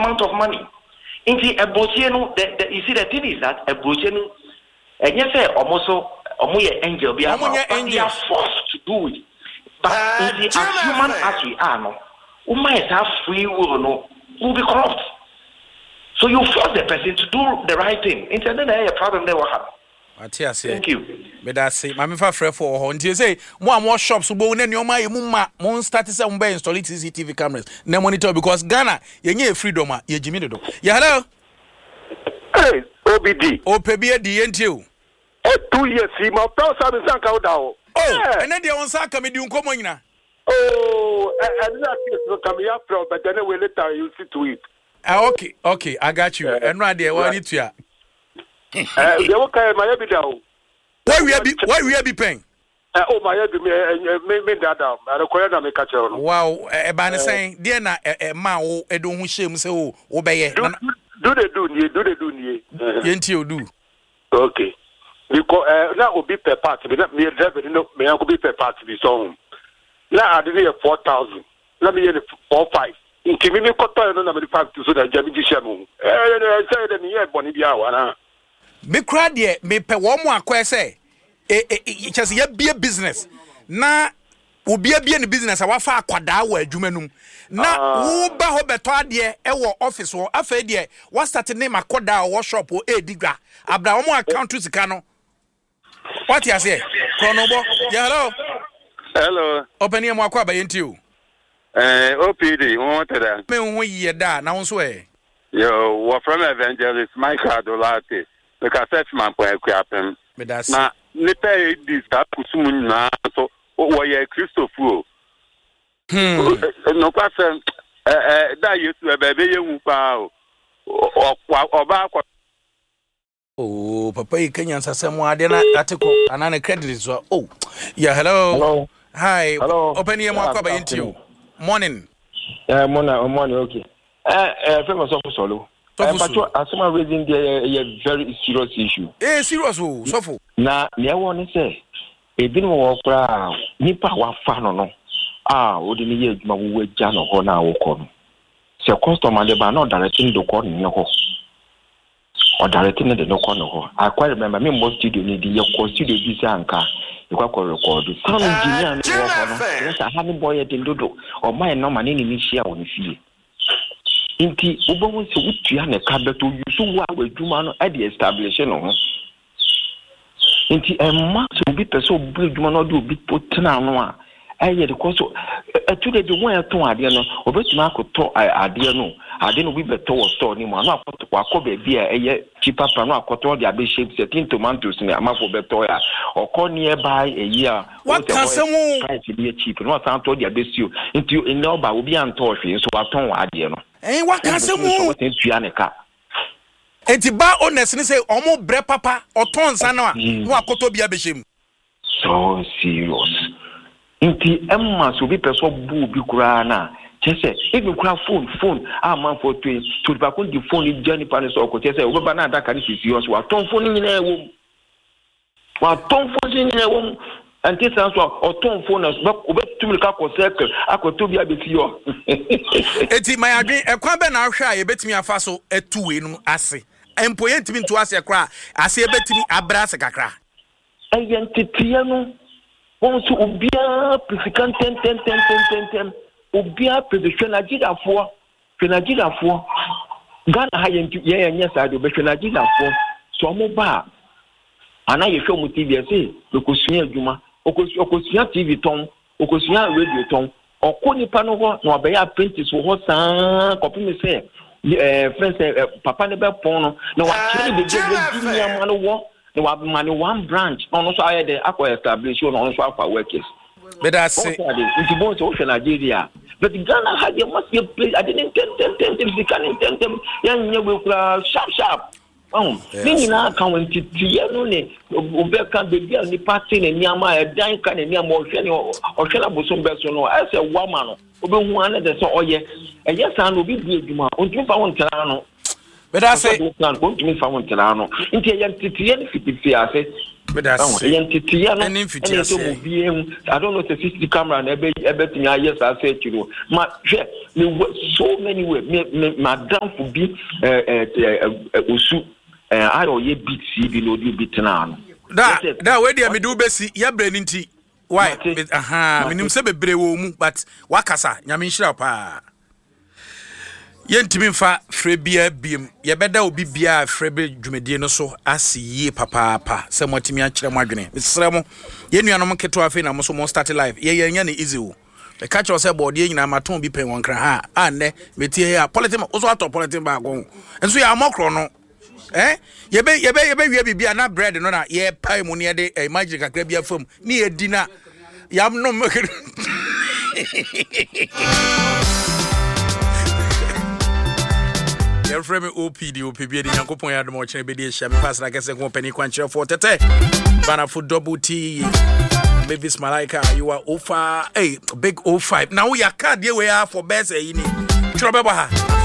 amount of money. Into a bocheno, you see the thing is that a bocheno, and yes, almost angel, they are forced to do it. But as human as we are, no, we might have free will, no, will be corrupt. So you force the person to do the right thing. Instead, a problem never happen. Thank you. But that's it. I'm for until say more shops will then your my mon started some by installing CCTV cameras. No monitor because Ghana, you freedom, you Jimmy. Yeah, hello. Hey, OBD. OPB DNTU. 2 years, see my person is not out now. Oh, and then they on Saka me doing come on. Oh, and that is not coming up from, but then we later you see to it. Okay, I got you. And right there, what it to they will carry my evidence. Why we be paying? Oh, my evidence, me that down. I require them to catch on. Wow, a banner saying, dear, a mao, a don't shame so obey. Do they do ye? Yentil do. Okay. Because that will be per party, but not me, may I be per party be so. Now I didn't hear 4,000. Let me hear 4 5. In Kimini Cotton, number 5 to so that Jamie Shamu. I said, and yeah, Bonibia. Me crowd ye me pe one more question. Just ye be a business. Na obi be in business. I wa fa akwada wa adwumanum. Na wo ba ho beto ade e wo office wo afa de wa start name akwada workshop o ediga. Abra wo account sika no. What you say? Chronobo. Yeah, hello. Hello. Open your akwa ba yentiu. OPD, what that? Me hu ye da na wo so e. Yo, what from Evangelist Michael Adolate. Because that's my point. Now, Nipe this that Kusumun na so why Christopher. No question. That used to be a baby young pal. Oh, Papa, you can answer someone. Then article and an credit is oh, yeah. Hello. Hi. Hello. Open your mouth into you. Morning. Morning. Okay. Famous officer. But as someone raising a very serious issue. Serious, so now, I want to say, a bit more Nipa wa fan no. What do you mean? We just no go now come. So customer they are not directing the call in your or directing the no call. I quite remember me most studio need the studio this anchor. You can call record. Sound engineer and yes, I have a boy at the dodo or my no money in share on fee. Inti ubongo se wutua na kabe to yusu wa adwuma no e de establishing no inti emma so bi person bu adwuma no do bi potena no a eye de koso etude de won eton ade no obetuma akoto ade no bi beto wo store ni mo no akoto akoba bi a eye cheaper pa no akoto de abe shape setting tomatoes ni amafo beto ya okọ nearby eyi a what can someone price be cheap no san to de abe sio inti in oba obi anto hwe so aton wa ade no. What can someone? Enti ba honest ni say omo bre papa oton sana no akoto bia behim. So serious. Inti emma so bi person bu bi kura na. Chese even kura phone man for to ba kon di phone journey pan so ko chese o ba na da kari serious wa ton phone ni na ewo. Wa ton phone ni na ewo. Anti sans or ton phone obetumi ka ko circle akoto bia be fio. Eti my adwen ekwan be na ahwe a ye betimi afa so etuwe no ase. Empo ye ntimi nto ase kra ase betimi abra ase kakra. Ayentitia no won so obia physical ten obia production agidafo Ghana ha ye nya sa do be agidafo so mo ba ana ye hwe mu TV say okosua adwuma okosua TV ton okosua radio ton okoni pa no ho na obeya apprentice wo ho san kopimi say friends papa ne be pon no na wa kire be ginya ma no wo na wa ma no one branch no so aye de akọ establish no so afa workers but that's it in bon so for Nigeria but Ghana had there must be a place I didn't tell them yan we sharp mini na kan wanti tie no ne obeka bebi a ni party ne niama e dan ka ne niama ohwe na bosom beso no ase wama no obehu an de so oye eye san no bi bu adwuma ontumi fa won tena no but I say ontumi fa won tena no nti eye titie ne fitifi ase But that's I don't know the 50 camera and everything. Yes, I said to you, so many ways. Madame for be usu. I don't yet beat C below you beat now. That way, they do best. Ya brain tea. Why? Minimum sebe brewo, but wakasa. Yamisha pa. Yentimi fa frebia biem ye beda obi bia frebe dwumedie no so asiye papa se motimi a kire mo adwene mesremo ye nuanom keto afi na mo so mo start live ye yenya ne easy wo be catch yourself board ye nyina maton bi pen won kra ha ane metie here politim oso ato politim ba go enso ya amokro no ye be wie bibia na bread no na ye pai mu ne de magic kakra bia fam ni ye di na yam no make frame OPD the Yankopon had more chain be sham pass like I said company quanture for tete banner for double T Mavis Malaika you are over big 05 now we are card we are for best trouble